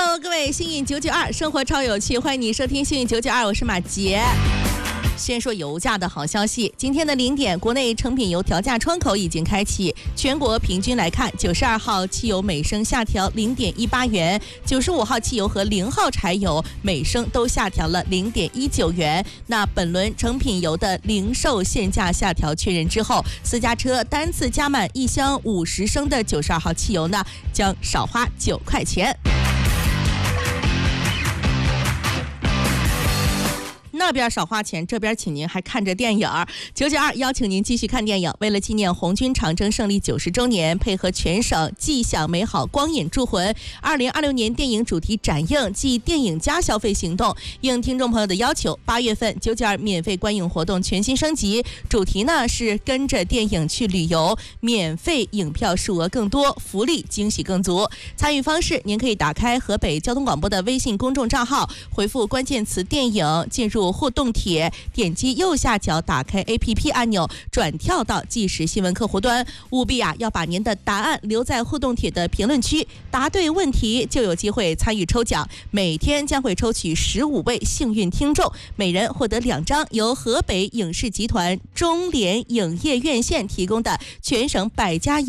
Hello， 各位幸运992生活超有趣，欢迎你收听幸运992，我是马杰。先说油价的好消息，今天的0点，国内成品油调价窗口已经开启。全国平均来看，92号汽油每升下调0.18元，95号汽油和0号柴油每升都下调了0.19元。那本轮成品油的零售限价下调确认之后，私家车单次加满1箱50升的92号汽油呢，将少花9块钱。那边少花钱，这边请您还看着电影。992邀请您继续看电影。为了纪念红军长征胜利90周年，配合全省既享美好光影铸魂2026年电影主题展映暨电影加消费行动，应听众朋友的要求，8月份992免费观影活动全新升级，主题呢是跟着电影去旅游，免费影票数额更多，福利惊喜更足。参与方式，您可以打开河北交通广播的微信公众账号，回复关键词电影，进入互动帖，点击右下角打开 APP 按钮，转跳到即时新闻客户端。务必要把您的答案留在互动帖的评论区，答对问题就有机会参与抽奖。每天将会抽取15位幸运听众，每人获得2张由河北影视集团中联影业院线提供的全省百家